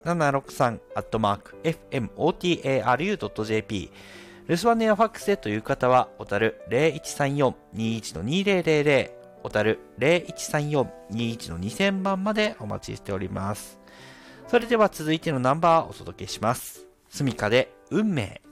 763-fmotaru.jp。留守番電話ファックスでという方は、小樽 0134-21-200、小樽 0134-21-2000 番までお待ちしております。それでは続いてのナンバーをお届けします。スミカで運命。